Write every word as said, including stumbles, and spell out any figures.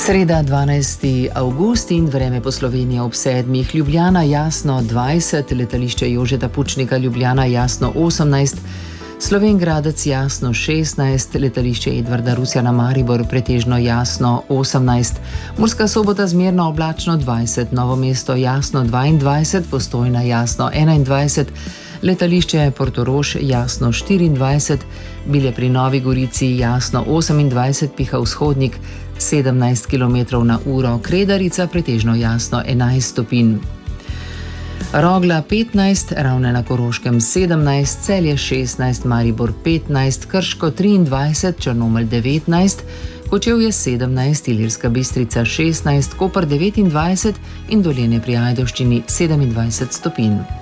Sreda, dvanajsti avgust in vreme po Sloveniji ob sedmih. Ljubljana jasno dvajset, letališče Jožeta Pučnika Ljubljana jasno osemnajst, Slovenj Gradec jasno šestnajst, letališče Edvarda Rusjana Maribor pretežno jasno osemnajst, Murska Sobota zmerno oblačno dvajset, Novo mesto jasno dvaindvajset, Postojna jasno enaindvajset, letališče Portorož jasno štiriindvajset, Bilje pri Novi Gorici jasno osemindvajset, piha vzhodnik sedemnajst kilometrov na uro, Kredarica pretežno jasno enajst stopinj. Rogla petnajst, Ravne na Koroškem sedemnajst, Celje šestnajst, Maribor petnajst, Krško triindvajset, Črnomelj devetnajst, Kočevje sedemnajst, Ilirska Bistrica šestnajst, Koper devetindvajset in Dolenje pri Ajdovščini sedemindvajset stopinj.